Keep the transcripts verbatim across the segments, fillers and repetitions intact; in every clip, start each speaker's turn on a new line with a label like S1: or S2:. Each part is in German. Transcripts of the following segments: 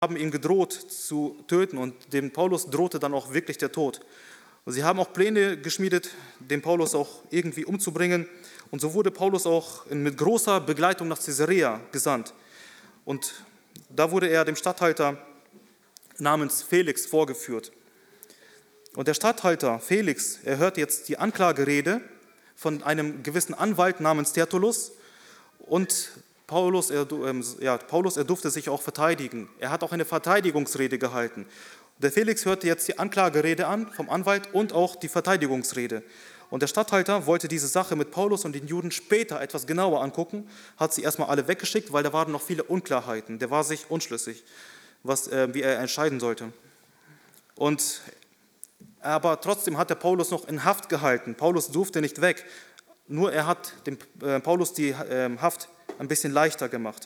S1: haben ihn gedroht zu töten und dem Paulus drohte dann auch wirklich der Tod. Und sie haben auch Pläne geschmiedet, den Paulus auch irgendwie umzubringen. Und so wurde Paulus auch mit großer Begleitung nach Caesarea gesandt. Und da wurde er dem Statthalter namens Felix vorgeführt. Und der Statthalter Felix, er hört jetzt die Anklagerede von einem gewissen Anwalt namens Tertullus. Und Paulus er, ja, Paulus, er durfte sich auch verteidigen. Er hat auch eine Verteidigungsrede gehalten. Der Felix hörte jetzt die Anklagerede an vom Anwalt und auch die Verteidigungsrede. Und der Statthalter wollte diese Sache mit Paulus und den Juden später etwas genauer angucken, hat sie erstmal alle weggeschickt, weil da waren noch viele Unklarheiten. Der war sich unschlüssig, was, äh, wie er entscheiden sollte. Und, aber trotzdem hat der Paulus noch in Haft gehalten. Paulus durfte nicht weg, nur er hat dem äh, Paulus die äh, Haft ein bisschen leichter gemacht.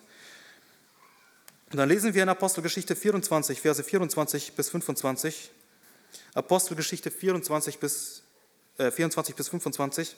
S1: Und dann lesen wir in Apostelgeschichte vierundzwanzig, Verse vierundzwanzig bis fünfundzwanzig. Apostelgeschichte vierundzwanzig bis, äh, vierundzwanzig bis fünfundzwanzig.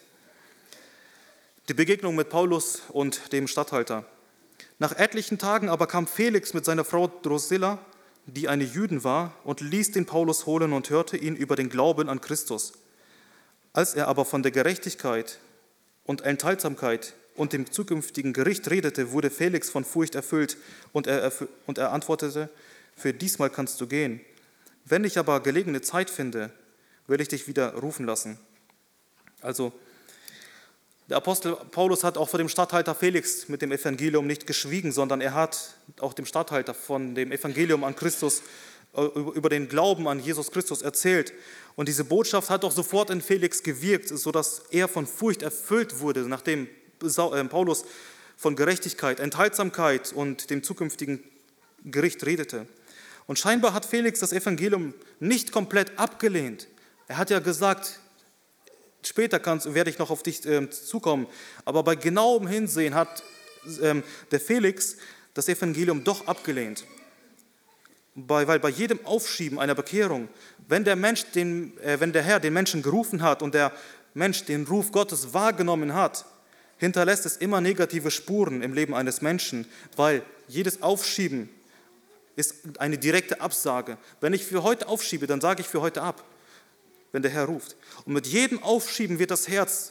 S1: Die Begegnung mit Paulus und dem Statthalter. Nach etlichen Tagen aber kam Felix mit seiner Frau Drusilla, die eine Jüdin war, und ließ den Paulus holen und hörte ihn über den Glauben an Christus. Als er aber von der Gerechtigkeit und Enthaltsamkeit und dem zukünftigen Gericht redete, wurde Felix von Furcht erfüllt und er, und er antwortete, für diesmal kannst du gehen. Wenn ich aber gelegene Zeit finde, will ich dich wieder rufen lassen. Also der Apostel Paulus hat auch vor dem Statthalter Felix mit dem Evangelium nicht geschwiegen, sondern er hat auch dem Statthalter von dem Evangelium an Christus, über den Glauben an Jesus Christus erzählt. Und diese Botschaft hat auch sofort in Felix gewirkt, sodass er von Furcht erfüllt wurde, nachdem Paulus von Gerechtigkeit, Enthaltsamkeit und dem zukünftigen Gericht redete. Und scheinbar hat Felix das Evangelium nicht komplett abgelehnt. Er hat ja gesagt, später kannst, werde ich noch auf dich äh, zukommen. Aber bei genauem Hinsehen hat ähm, der Felix das Evangelium doch abgelehnt. Bei, weil bei jedem Aufschieben einer Bekehrung, wenn der, Mensch den, äh, wenn der Herr den Menschen gerufen hat und der Mensch den Ruf Gottes wahrgenommen hat, hinterlässt es immer negative Spuren im Leben eines Menschen, weil jedes Aufschieben ist eine direkte Absage. Wenn ich für heute aufschiebe, dann sage ich für heute ab, wenn der Herr ruft. Und mit jedem Aufschieben wird das Herz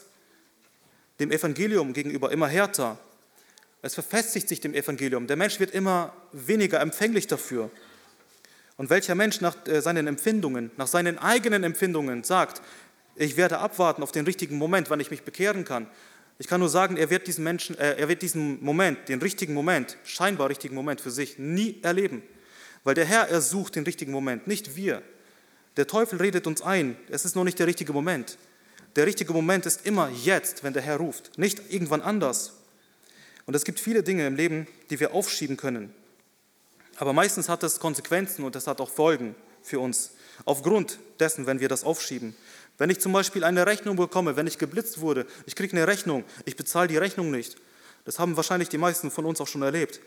S1: dem Evangelium gegenüber immer härter. Es verfestigt sich dem Evangelium. Der Mensch wird immer weniger empfänglich dafür. Und welcher Mensch nach seinen Empfindungen, nach seinen eigenen Empfindungen sagt, ich werde abwarten auf den richtigen Moment, wann ich mich bekehren kann. Ich kann nur sagen, er wird diesen Menschen, äh, er wird diesen Moment, den richtigen Moment, scheinbar richtigen Moment für sich nie erleben. Weil der Herr, er sucht den richtigen Moment, nicht wir. Der Teufel redet uns ein, es ist noch nicht der richtige Moment. Der richtige Moment ist immer jetzt, wenn der Herr ruft, nicht irgendwann anders. Und es gibt viele Dinge im Leben, die wir aufschieben können. Aber meistens hat es Konsequenzen und es hat auch Folgen für uns. Aufgrund dessen, wenn wir das aufschieben. Wenn ich zum Beispiel eine Rechnung bekomme, wenn ich geblitzt wurde, ich kriege eine Rechnung, ich bezahle die Rechnung nicht. Das haben wahrscheinlich die meisten von uns auch schon erlebt.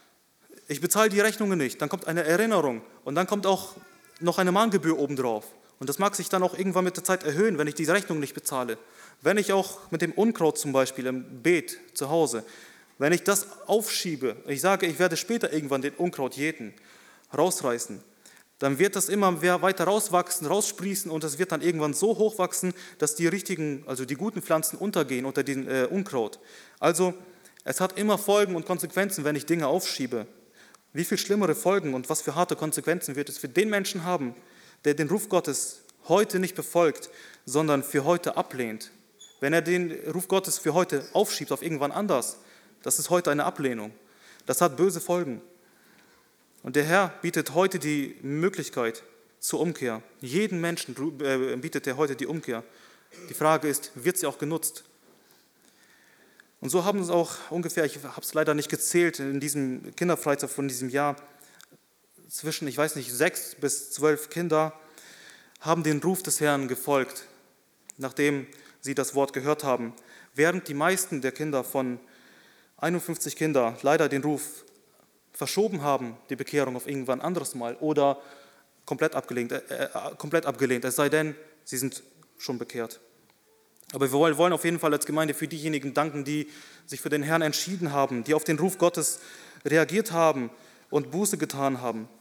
S1: Ich bezahle die Rechnungen nicht, dann kommt eine Erinnerung und dann kommt auch noch eine Mahngebühr obendrauf. Und das mag sich dann auch irgendwann mit der Zeit erhöhen, wenn ich diese Rechnung nicht bezahle. Wenn ich auch mit dem Unkraut zum Beispiel im Beet zu Hause, wenn ich das aufschiebe, ich sage, ich werde später irgendwann den Unkraut jäten, rausreißen, dann wird das immer weiter rauswachsen, raussprießen und es wird dann irgendwann so hoch wachsen, dass die richtigen, also die guten Pflanzen untergehen unter dem äh, Unkraut. Also es hat immer Folgen und Konsequenzen, wenn ich Dinge aufschiebe. Wie viel schlimmere Folgen und was für harte Konsequenzen wird es für den Menschen haben, der den Ruf Gottes heute nicht befolgt, sondern für heute ablehnt. Wenn er den Ruf Gottes für heute aufschiebt auf irgendwann anders, das ist heute eine Ablehnung. Das hat böse Folgen. Und der Herr bietet heute die Möglichkeit zur Umkehr. Jeden Menschen bietet er heute die Umkehr. Die Frage ist, wird sie auch genutzt? Und so haben es auch ungefähr, ich habe es leider nicht gezählt, in diesem Kinderfreizeit von diesem Jahr, zwischen, ich weiß nicht, sechs bis zwölf Kinder haben den Ruf des Herrn gefolgt, nachdem sie das Wort gehört haben. Während die meisten der Kinder von einundfünfzig Kindern leider den Ruf verschoben haben, die Bekehrung auf irgendwann anderes Mal oder komplett abgelehnt, äh, komplett abgelehnt, es sei denn, sie sind schon bekehrt. Aber wir wollen auf jeden Fall als Gemeinde für diejenigen danken, die sich für den Herrn entschieden haben, die auf den Ruf Gottes reagiert haben und Buße getan haben.